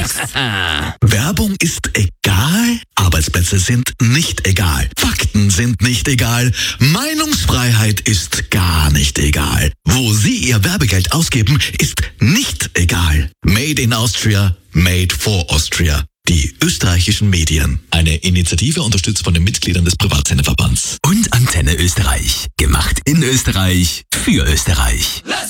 Werbung ist egal, Arbeitsplätze sind nicht egal, Fakten sind nicht egal, Meinungsfreiheit ist gar nicht egal. Wo Sie Ihr Werbegeld ausgeben, ist nicht egal. Made in Austria, made for Austria. Die österreichischen Medien. Eine Initiative unterstützt von den Mitgliedern des Privatsendeverbands. Und Antenne Österreich. Gemacht in Österreich, für Österreich.